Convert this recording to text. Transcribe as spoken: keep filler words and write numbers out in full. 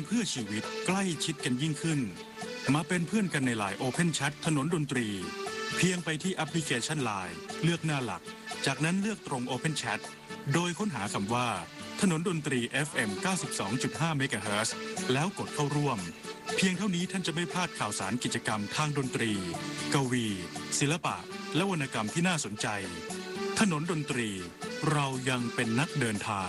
เพื่อชีวิตใกล้ชิดกันยิ่งขึ้นมาเป็นเพื่อนกันในไลน์ Open Chat ถนนดนตรีเพียงไปที่แอปพลิเคชัน ไลน์ เลือกหน้าหลักจากนั้นเลือกตรง Open Chat โดยค้นหาคำว่าถนนดนตรี เอฟ เอ็ม เก้าสิบสองจุดห้า เมกะเฮิรตซ์แล้วกดเข้าร่วมเพียงเท่านี้ท่านจะไม่พลาดข่าวสารกิจกรรมทางดนตรีกวี ศิลปะและวรรณกรรมที่น่าสนใจถนนดนตรีเรายังเป็นนักเดินทาง